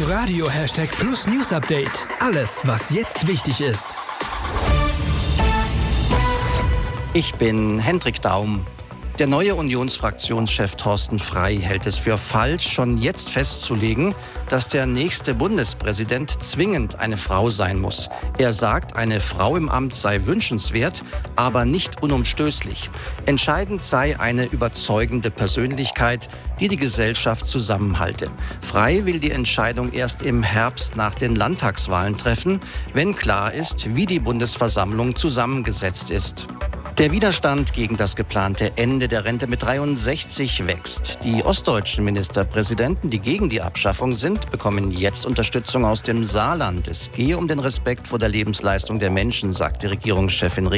Inforadio #Plus News Update. Alles, was jetzt wichtig ist. Ich bin Hendrik Daum. Der neue Unionsfraktionschef Thorsten Frey hält es für falsch, schon jetzt festzulegen, dass der nächste Bundespräsident zwingend eine Frau sein muss. Er sagt, eine Frau im Amt sei wünschenswert, aber nicht unumstößlich. Entscheidend sei eine überzeugende Persönlichkeit, die die Gesellschaft zusammenhalte. Frey will die Entscheidung erst im Herbst nach den Landtagswahlen treffen, wenn klar ist, wie die Bundesversammlung zusammengesetzt ist. Der Widerstand gegen das geplante Ende der Rente mit 63 wächst. Die ostdeutschen Ministerpräsidenten, die gegen die Abschaffung sind, bekommen jetzt Unterstützung aus dem Saarland. Es gehe um den Respekt vor der Lebensleistung der Menschen, sagte Regierungschefin